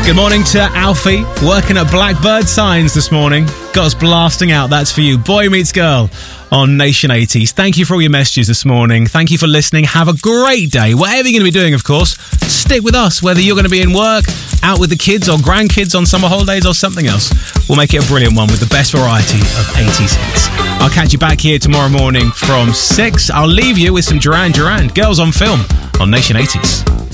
Good morning to Alfie, working at Blackbird Signs this morning. Got us blasting out, that's for you. Boy Meets Girl on Nation 80s. Thank you for all your messages this morning. Thank you for listening. Have a great day. Whatever you're going to be doing, of course, stick with us. Whether you're going to be in work, out with the kids or grandkids on summer holidays or something else, we'll make it a brilliant one with the best variety of 80s hits. I'll catch you back here tomorrow morning from 6. I'll leave you with some Duran Duran, Girls on Film on Nation 80s.